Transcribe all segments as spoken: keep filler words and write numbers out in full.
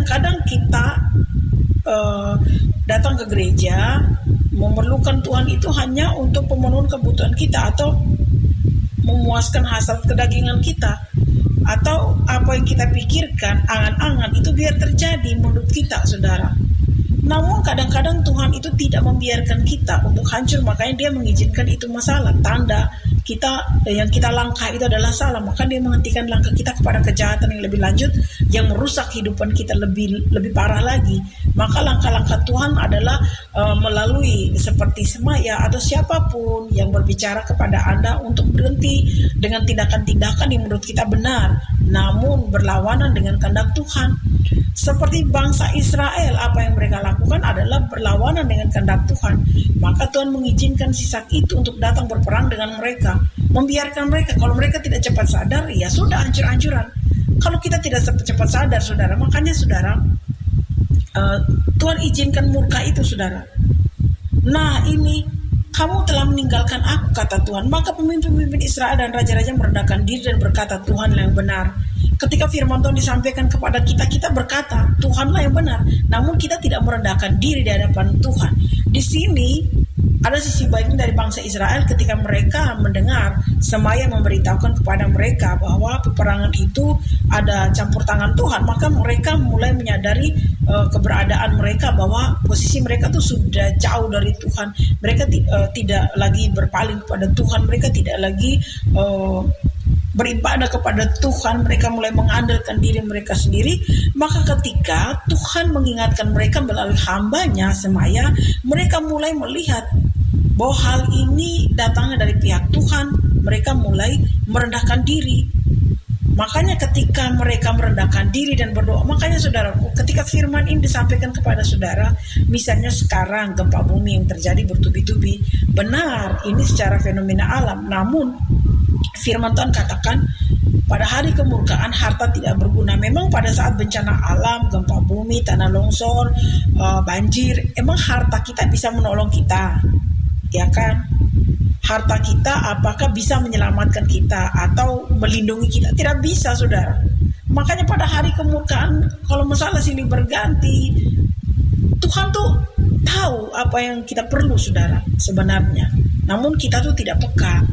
kadang-kadang kita uh, datang ke gereja memerlukan Tuhan itu hanya untuk pemenuhan kebutuhan kita atau memuaskan hasrat kedagingan kita, atau apa yang kita pikirkan, angan-angan itu biar terjadi menurut kita, saudara. Namun kadang-kadang Tuhan itu tidak membiarkan kita untuk hancur, makanya dia mengizinkan itu masalah, tanda kita yang kita langkah itu adalah salah, maka dia menghentikan langkah kita kepada kejahatan yang lebih lanjut yang merusak kehidupan kita lebih lebih parah lagi. Maka langkah-langkah Tuhan adalah uh, melalui seperti semaya atau siapapun yang berbicara kepada Anda untuk berhenti dengan tindakan-tindakan yang menurut kita benar, namun berlawanan dengan kehendak Tuhan. Seperti bangsa Israel, apa yang mereka lakukan adalah berlawanan dengan kehendak Tuhan. Maka Tuhan mengizinkan sisa itu untuk datang berperang dengan mereka, membiarkan mereka. Kalau mereka tidak cepat sadar, ya sudah hancur-hancuran. Kalau kita tidak cepat sadar, saudara, makanya saudara, uh, Tuhan izinkan murka itu, saudara. Nah ini, kamu telah meninggalkan aku, kata Tuhan. Maka pemimpin-pemimpin Israel dan raja-raja merendahkan diri dan berkata, Tuhan yang benar. Ketika firman Tuhan disampaikan kepada kita, kita berkata, Tuhanlah yang benar. Namun kita tidak merendahkan diri di hadapan Tuhan. Di sini ada sisi baiknya dari bangsa Israel ketika mereka mendengar semaya memberitahukan kepada mereka bahwa peperangan itu ada campur tangan Tuhan. Maka mereka mulai menyadari uh, keberadaan mereka, bahwa posisi mereka itu sudah jauh dari Tuhan. Mereka uh, tidak lagi berpaling kepada Tuhan. Mereka tidak lagi uh, beribadah kepada Tuhan, mereka mulai mengandalkan diri mereka sendiri. Maka ketika Tuhan mengingatkan mereka melalui hambanya semaya, mereka mulai melihat bahwa hal ini datangnya dari pihak Tuhan. Mereka mulai merendahkan diri. Makanya ketika mereka merendahkan diri dan berdoa, makanya saudaraku, ketika firman ini disampaikan kepada saudara, misalnya sekarang gempa bumi yang terjadi bertubi-tubi, benar ini secara fenomena alam, namun firman Tuhan katakan pada hari kemurkaan harta tidak berguna. Memang pada saat bencana alam, gempa bumi, tanah longsor, uh, banjir, emang harta kita bisa menolong kita, ya kan? Harta kita apakah bisa menyelamatkan kita atau melindungi kita? Tidak bisa, saudara. Makanya pada hari kemurkaan, kalau masalah silih berganti, Tuhan tuh tahu apa yang kita perlu, saudara, sebenarnya. Namun kita tuh tidak peka.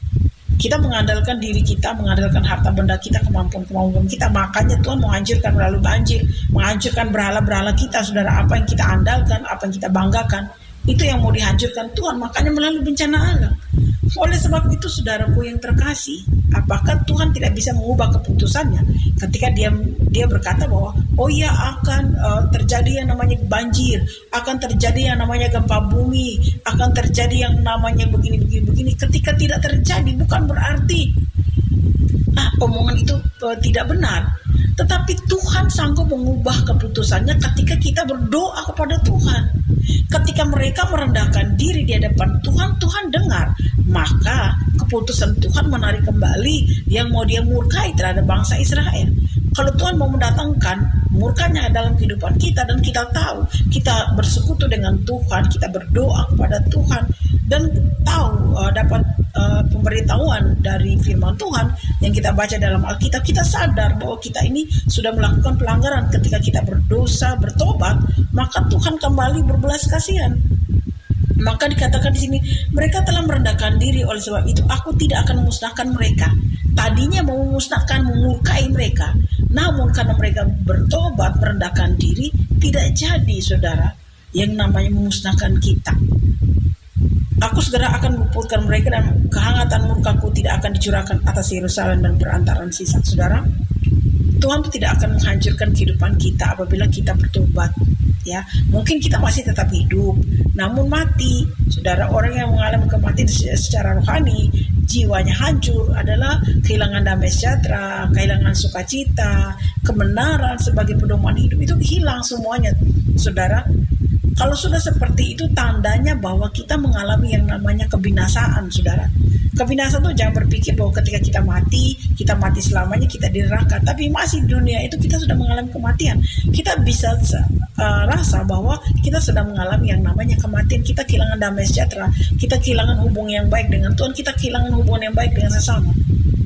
Kita mengandalkan diri kita, mengandalkan harta benda kita, kemampuan-kemampuan kita. Makanya Tuhan menghancurkan melalui banjir, menghancurkan berhala-berhala kita, saudara. Apa yang kita andalkan, apa yang kita banggakan, itu yang mau dihancurkan Tuhan. Makanya melalui bencana alam. Oleh sebab itu, saudaraku yang terkasih, apakah Tuhan tidak bisa mengubah keputusannya ketika dia dia berkata bahwa oh iya akan uh, terjadi yang namanya banjir, akan terjadi yang namanya gempa bumi, akan terjadi yang namanya begini-begini begini. Ketika tidak terjadi bukan berarti ah omongan itu uh, tidak benar. Tetapi Tuhan sanggup mengubah keputusannya ketika kita berdoa kepada Tuhan. Ketika mereka merendahkan diri di hadapan Tuhan, Tuhan dengar. Maka keputusan Tuhan menarik kembali yang mau dia murkai terhadap bangsa Israel. Kalau Tuhan mau mendatangkan murkanya dalam kehidupan kita, dan kita tahu kita bersekutu dengan Tuhan, kita berdoa kepada Tuhan, dan tahu uh, dapat uh, pemberitahuan dari firman Tuhan yang kita baca dalam Alkitab, kita sadar bahwa kita ini sudah melakukan pelanggaran. Ketika kita berdosa, bertobat, maka Tuhan kembali berbelas kasihan. Maka dikatakan di sini, mereka telah merendahkan diri, oleh sebab itu aku tidak akan memusnahkan mereka. Tadinya mau memusnahkan, memurkai mereka, namun karena mereka bertobat, merendahkan diri, tidak jadi, saudara, yang namanya memusnahkan kita. Aku segera akan meluputkan mereka, dan kehangatan murkaku tidak akan dicurahkan atas Yerusalem dan perantaran sisa. Saudara, Tuhan itu tidak akan menghancurkan kehidupan kita apabila kita bertobat. Ya, mungkin kita masih tetap hidup, namun mati. Saudara, orang yang mengalami kematian secara rohani, jiwanya hancur, adalah kehilangan damai sejahtera, kehilangan sukacita, kebenaran sebagai pedoman hidup, itu hilang semuanya, saudara. Kalau sudah seperti itu, tandanya bahwa kita mengalami yang namanya kebinasaan, saudara. Kebinasaan itu jangan berpikir bahwa ketika kita mati, kita mati selamanya, kita di neraka. Tapi masih di dunia itu kita sudah mengalami kematian. Kita bisa uh, rasa bahwa kita sedang mengalami yang namanya kematian. Kita kehilangan damai sejahtera, kita kehilangan hubungan yang baik dengan Tuhan, kita kehilangan hubungan yang baik dengan sesama.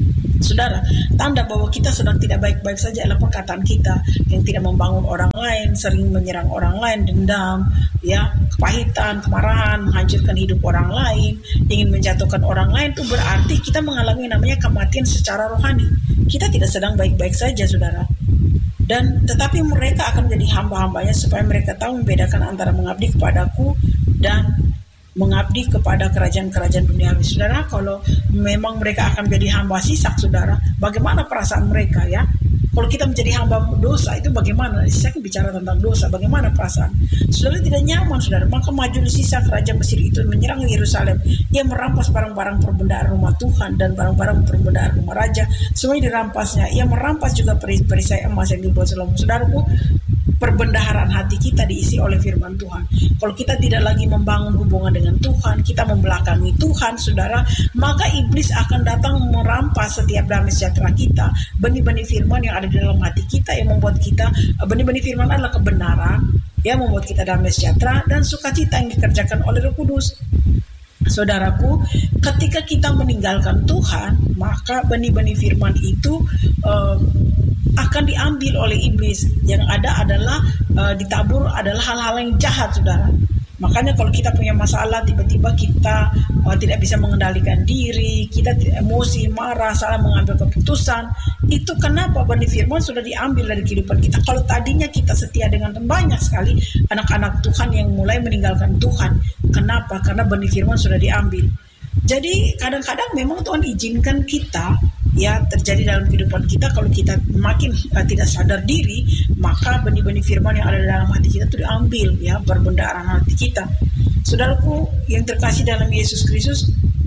Saudara, tanda bahwa kita sedang tidak baik-baik saja adalah perkataan kita yang tidak membangun orang lain, sering menyerang orang lain, dendam, ya, kepahitan, kemarahan, menghancurkan hidup orang lain, ingin menjatuhkan orang lain, itu berarti kita mengalami namanya kematian secara rohani. Kita tidak sedang baik-baik saja, saudara. Dan tetapi mereka akan menjadi hamba-hambanya supaya mereka tahu membedakan antara mengabdi kepadaku dan mengabdi kepada kerajaan-kerajaan duniawi. Saudara, kalau memang mereka akan menjadi hamba sisak, saudara, bagaimana perasaan mereka, ya? Kalau kita menjadi hamba dosa, itu bagaimana? Sisak bicara tentang dosa, bagaimana perasaan? Saudara tidak nyaman, saudara. Maka maju Sisak, raja Mesir itu menyerang Yerusalem. Ia merampas barang-barang perbendaan rumah Tuhan dan barang-barang perbendaan rumah raja. Semuanya dirampasnya. Ia merampas juga perisai emas yang dibuat Salomo. Saudaraku, perbendaharaan hati kita diisi oleh firman Tuhan. Kalau kita tidak lagi membangun hubungan dengan Tuhan, kita membelakangi Tuhan, saudara, maka iblis akan datang merampas setiap damai sejahtera kita. Benih-benih firman yang ada di dalam hati kita yang membuat kita, benih-benih firman adalah kebenaran, yang membuat kita damai sejahtera dan sukacita yang dikerjakan oleh Roh Kudus. Saudaraku, ketika kita meninggalkan Tuhan, maka benih-benih firman itu uh, akan diambil oleh iblis. Yang ada adalah uh, ditabur adalah hal-hal yang jahat, saudara. Makanya kalau kita punya masalah, tiba-tiba kita uh, tidak bisa mengendalikan diri, kita emosi, marah, salah mengambil keputusan, itu kenapa benih firman sudah diambil dari kehidupan kita. Kalau tadinya kita setia dengan banyak sekali anak-anak Tuhan yang mulai meninggalkan Tuhan. Kenapa? Karena benih firman sudah diambil. Jadi kadang-kadang memang Tuhan izinkan kita, ya, terjadi dalam kehidupan kita. Kalau kita makin uh, tidak sadar diri, maka benih-benih firman yang ada dalam hati kita itu diambil, ya, perbendaharaan hati kita. Saudaraku yang terkasih dalam Yesus Kristus,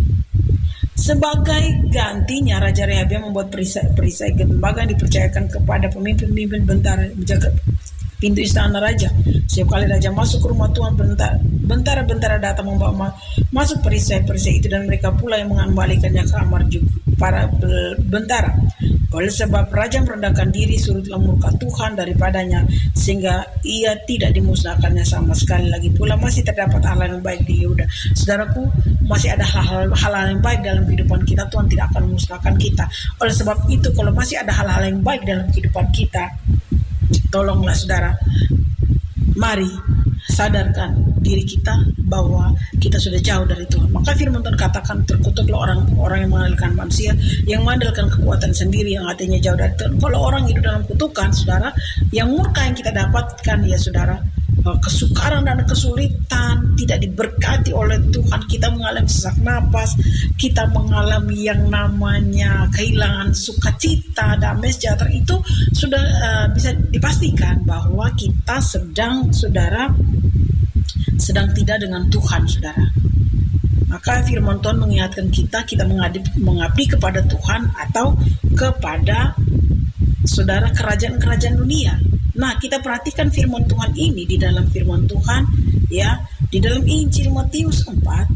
sebagai gantinya Raja Rehabeam membuat perisai-perisai gembaga yang dipercayakan kepada pemimpin-pemimpin bentara menjaga pintu istana raja. Setiap kali raja masuk ke rumah Tuhan, bentara-bentara datang membawa masuk perisai-perisai itu, dan mereka pula yang mengembalikannya ke kamar juga para bentara. Oleh sebab raja merendahkan diri, surutlah murka Tuhan daripadanya, sehingga ia tidak dimusnahkannya sama sekali. Lagi pula masih terdapat hal yang baik di Yehuda. Saudaraku, masih ada hal-hal yang baik dalam kehidupan kita. Tuhan tidak akan memusnahkan kita. Oleh sebab itu, kalau masih ada hal-hal yang baik dalam kehidupan kita, tolonglah saudara, mari sadarkan diri kita bahwa kita sudah jauh dari Tuhan. Maka firman Tuhan katakan, terkutuklah orang-orang yang mengandalkan manusia, yang mengandalkan kekuatan sendiri, yang hatinya jauh dari Tuhan. Kalau orang hidup dalam kutukan, saudara, yang murka yang kita dapatkan, ya saudara, kesukaran dan kesulitan, tidak diberkati oleh Tuhan, kita mengalami sesak napas, kita mengalami yang namanya kehilangan sukacita, damai sejahtera, itu sudah uh, bisa dipastikan bahwa kita sedang, saudara, sedang tidak dengan Tuhan, saudara. Maka firman Tuhan mengingatkan kita, kita mengabdi, mengabdi kepada Tuhan atau kepada, saudara, kerajaan-kerajaan dunia. Nah, kita perhatikan firman Tuhan ini di dalam firman Tuhan, ya, di dalam Injil Matius empat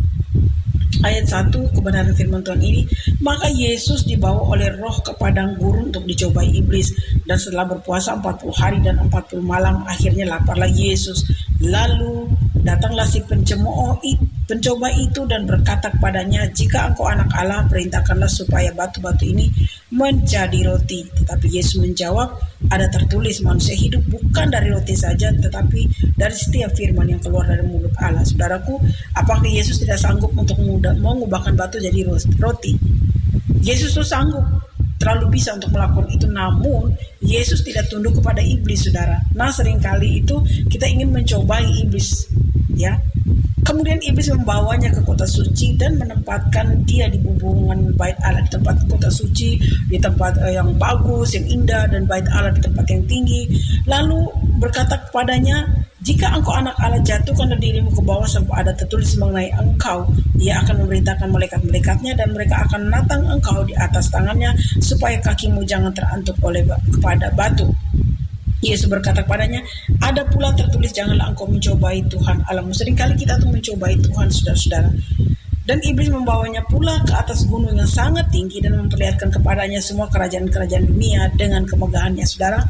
ayat satu, kebenaran firman Tuhan ini, maka Yesus dibawa oleh Roh ke padang gurun untuk dicobai iblis, dan setelah berpuasa empat puluh hari dan empat puluh malam, akhirnya laparlah Yesus. Lalu datanglah si pencemooh pencoba itu dan berkata kepadanya, jika engkau anak Allah, perintahkanlah supaya batu-batu ini menjadi roti. Tetapi Yesus menjawab, ada tertulis, manusia hidup bukan dari roti saja, tetapi dari setiap firman yang keluar dari mulut Allah. Saudaraku, apakah Yesus tidak sanggup untuk mengubahkan batu jadi roti? Yesus itu sanggup, terlalu bisa untuk melakukan itu, namun Yesus tidak tunduk kepada iblis, saudara. Nah, seringkali itu kita ingin mencobai iblis, ya. Kemudian iblis membawanya ke kota suci dan menempatkan dia di hubungan bait Allah, di tempat kota suci, di tempat uh, yang bagus, yang indah, dan bait Allah di tempat yang tinggi. Lalu berkata kepadanya, jika engkau anak Allah, jatuhkanlah dirimu ke bawah, sampai ada tertulis mengenai engkau, ia akan memerintahkan malaikat-malaikatnya dan mereka akan menatang engkau di atas tangannya, supaya kakimu jangan terantuk oleh kepada batu. Yesus berkata kepadanya, ada pula tertulis, janganlah engkau mencobai Tuhan Allahmu. Seringkali kita tuh mencobai Tuhan, saudara-saudara. Dan iblis membawanya pula ke atas gunung yang sangat tinggi dan memperlihatkan kepadanya semua kerajaan-kerajaan dunia dengan kemegahannya. Saudara,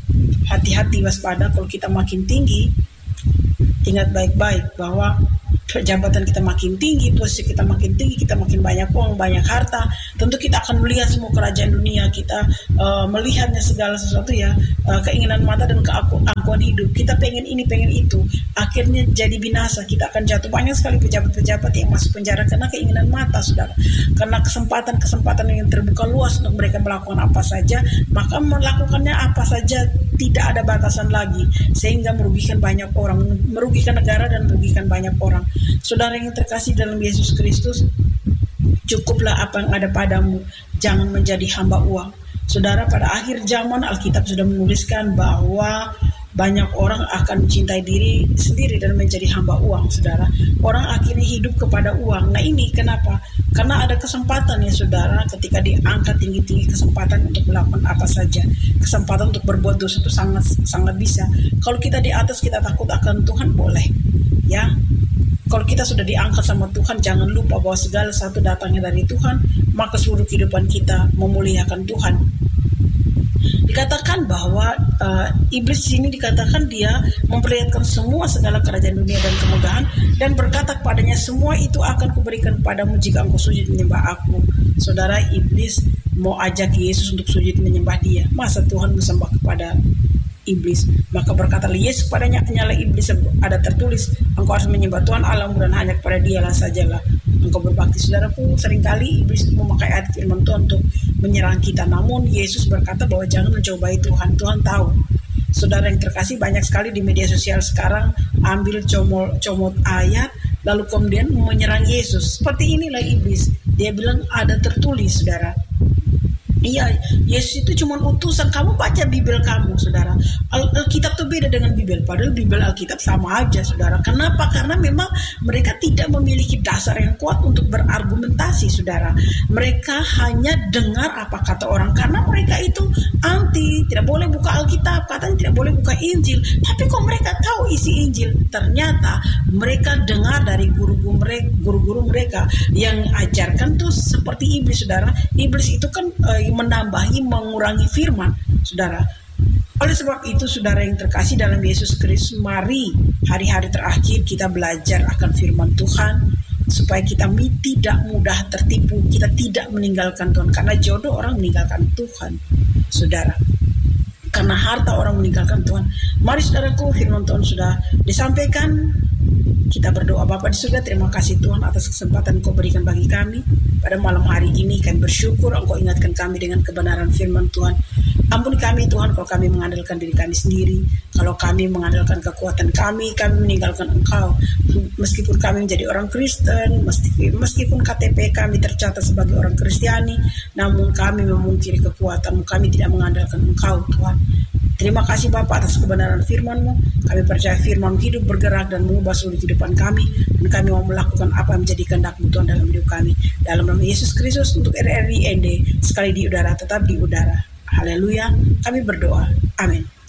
hati-hati, waspada, kalau kita makin tinggi, ingat baik-baik bahwa jabatan kita makin tinggi, posisi kita makin tinggi, kita makin banyak uang, banyak harta, tentu kita akan melihat semua kerajaan dunia, kita uh, melihatnya segala sesuatu ya, uh, keinginan mata dan keakuan hidup. Kita pengen ini, pengen itu, akhirnya jadi binasa. Kita akan jatuh. Banyak sekali pejabat-pejabat yang masuk penjara karena keinginan mata, saudara. Karena kesempatan-kesempatan yang terbuka luas untuk mereka melakukan apa saja, maka melakukannya apa saja, tidak ada batasan lagi, sehingga merugikan banyak orang, merugikan negara dan merugikan banyak orang. Saudara yang terkasih dalam Yesus Kristus, cukuplah apa yang ada padamu, jangan menjadi hamba uang. Saudara, pada akhir zaman Alkitab sudah menuliskan bahwa banyak orang akan mencintai diri sendiri dan menjadi hamba uang, saudara. Orang akhirnya hidup kepada uang. Nah ini kenapa? Karena ada kesempatan ya saudara, ketika diangkat tinggi-tinggi, kesempatan untuk melakukan apa saja, kesempatan untuk berbuat dosa itu sangat sangat bisa. Kalau kita di atas kita takut akan Tuhan, boleh ya. Kalau kita sudah diangkat sama Tuhan, jangan lupa bahwa segala satu datangnya dari Tuhan, maka seluruh kehidupan kita memuliakan Tuhan. Dikatakan bahwa uh, iblis di sini dikatakan dia memperlihatkan semua segala kerajaan dunia dan kemegahan dan berkata kepadanya, semua itu akan kuberikan padamu jika engkau sujud menyembah aku. Saudara, iblis mau ajak Yesus untuk sujud menyembah dia. Masa Tuhan bersembah kepada iblis? Maka berkatalah Yesus kepadanya, hanyalah iblis, ada tertulis, engkau harus menyembah Tuhan Allahmu dan hanya kepada dialah sajalah engkau berbakti. Saudaraku, seringkali iblis itu memakai ayat firman Tuhan untuk menyerang kita, namun Yesus berkata bahwa jangan mencobai Tuhan. Tuhan tahu. Saudara yang terkasih, banyak sekali di media sosial sekarang ambil comot, comot ayat lalu kemudian menyerang Yesus. Seperti inilah iblis. Dia bilang ada tertulis, saudara. Iya, Yesus itu cuma utusan. Kamu baca Bibel kamu, saudara. Al- Alkitab itu beda dengan Bibel. Padahal Bibel Alkitab sama aja, saudara. Kenapa? Karena memang mereka tidak memiliki dasar yang kuat untuk berargumentasi, saudara. Mereka hanya dengar apa kata orang. Karena mereka itu anti, tidak boleh buka Alkitab, katanya tidak boleh buka Injil. Tapi kok mereka tahu isi Injil? Ternyata mereka dengar dari guru-guru mereka, guru-guru mereka yang ajarkan tuh seperti iblis, saudara. Iblis itu kan uh, menambahi, mengurangi firman, saudara. Oleh sebab itu, saudara yang terkasih dalam Yesus Kristus, mari hari-hari terakhir kita belajar akan firman Tuhan, supaya kita tidak mudah tertipu, kita tidak meninggalkan Tuhan. Karena jodoh orang meninggalkan Tuhan, saudara. Karena harta orang meninggalkan Tuhan. Mari saudaraku, firman Tuhan sudah disampaikan. Kita berdoa. Bapa di surga, terima kasih Tuhan atas kesempatan Engkau berikan bagi kami pada malam hari ini. Kami bersyukur Engkau ingatkan kami dengan kebenaran firman Tuhan. Ampuni kami Tuhan kalau kami mengandalkan diri kami sendiri, kalau kami mengandalkan kekuatan kami, kami meninggalkan Engkau. Meskipun kami menjadi orang Kristen, meskipun K T P kami tercatat sebagai orang Kristiani, namun kami memungkiri kekuatan-Mu, kami tidak mengandalkan Engkau Tuhan. Terima kasih Bapa atas kebenaran firman-Mu. Kami percaya firman hidup, bergerak dan mengubah seluruh kehidupan kami, dan kami mau melakukan apa yang menjadi kehendak-Mu Tuhan dalam hidup kami. Dalam nama Yesus Kristus, untuk R R I N D sekali di udara tetap di udara. Haleluya, kami berdoa. Amin.